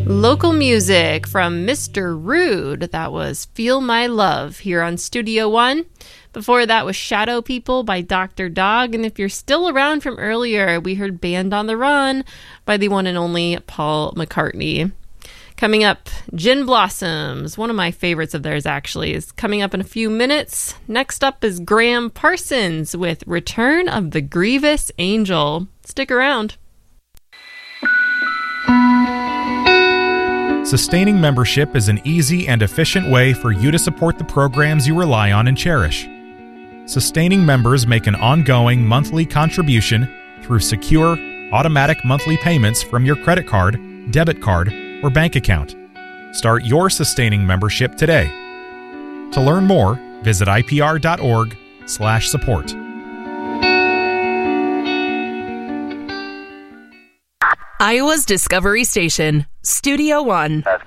Local music from Mr. Rude. That was Feel My Love here on Studio One. Before that was Shadow People by Dr. Dog. And if you're still around from earlier, we heard Band on the Run by the one and only Paul McCartney. Coming up, Gin Blossoms, one of my favorites of theirs actually, is coming up in a few minutes. Next up is Graham Parsons with Return of the Grievous Angel. Stick around. Sustaining membership is an easy and efficient way for you to support the programs you rely on and cherish. Sustaining members make an ongoing monthly contribution through secure, automatic monthly payments from your credit card, debit card, or bank account. Start your sustaining membership today. To learn more, visit ipr.org/support. Iowa's Discovery Station, Studio One. That's